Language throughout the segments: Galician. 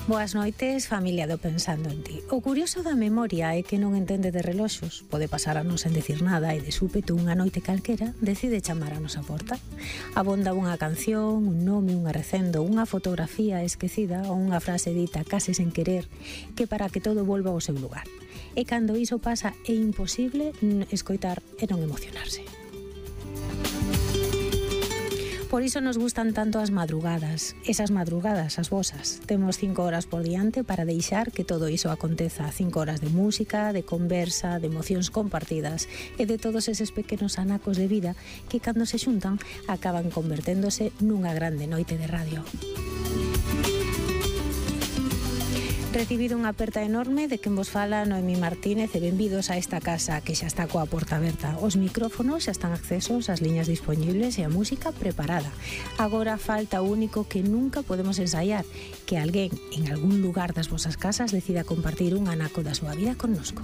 Boas noites, familia do Pensando en Ti. O curioso da memoria é que non entende de reloxos. Pode pasar anos sen decir nada e de súpeto unha noite calquera decide chamar a nosa porta. Abonda unha canción, un nome, unha recendo, unha fotografía esquecida ou unha frase dita case sen querer que para que todo volva ao seu lugar. E cando iso pasa é imposible escoitar e non emocionarse. Por iso nos gustan tanto as madrugadas, esas madrugadas, as vosas. Temos 5 horas por diante para deixar que todo iso aconteza. 5 horas de música, de conversa, de emocións compartidas e de todos eses pequenos anacos de vida que cando se xuntan acaban converténdose nunha grande noite de radio. Recibido unha aperta enorme de quen vos fala Noemí Martínez e benvidos a esta casa que xa está coa porta aberta. Os micrófonos xa están accesos, as liñas disponibles e a música preparada. Agora falta o único que nunca podemos ensaiar, que alguén en algún lugar das vosas casas decida compartir un anaco da súa vida connosco.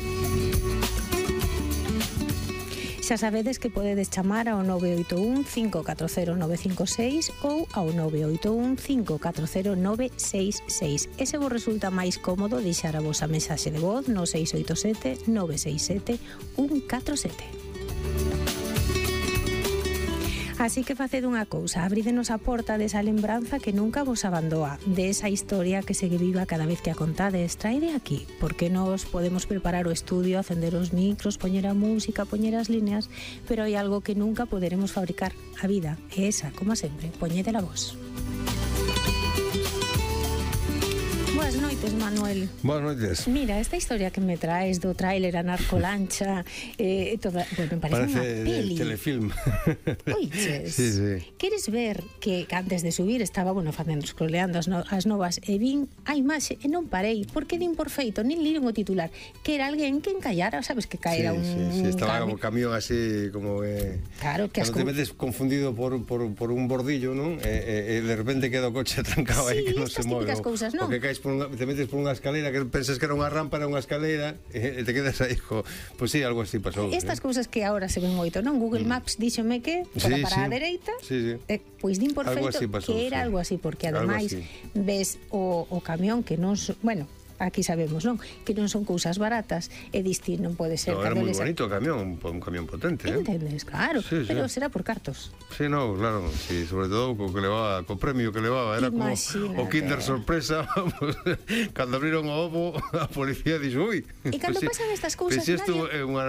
Xa sabedes que podedes chamar ao 981 540 956 ou ao 981 540 966. E se vos resulta máis cómodo deixar a vosa mensaxe de voz no 687 967 147. Así que faced unha cousa, abrídenos a porta desa lembranza que nunca vos abandoa, de esa historia que segue viva cada vez que a contades, traede aquí, porque nos podemos preparar o estudio, acender os micros, poñer a música, poñer as líneas, pero hai algo que nunca poderemos fabricar, a vida, e esa, como sempre, poñedela vos. Boas noites, Manuel. Boas noites. Mira, esta historia que me traes do tráiler a Narcolancha toda, bueno, parece unha peli. Telefilm. Oiches, sí. Queres ver que antes de subir estaba, facendo, scrolleando as novas e vin a imaxe e non parei, porque din por feito, nin liron o titular, que era alguén que encallara, sabes, que caera sí, estaba como camión así, como claro, que cando te metes confundido por un bordillo, non? E de repente queda o coche trancado aí que non se move. O que caes te metes por unha escalera que pensas que era unha rampa, era unha escalera e te quedas aí, pois sí, algo así pasou. Estas cousas que agora se ven moito, non? Google Maps díxome que para a dereita, pois din por feito que era algo así, porque ademais ves o camión que non, aquí sabemos, non? Que non son cousas baratas e distir non pode ser. Era moi bonito o camión, un camión potente, entendes, claro, pero será por cartos. Sí, no, claro, sí, sobre todo co que levaba, co premio que levaba, era como o Kinder sorpresa, vamos, cando abriron o ovo, a policía dixo, ui. E cando pasan estas cousas, nadie...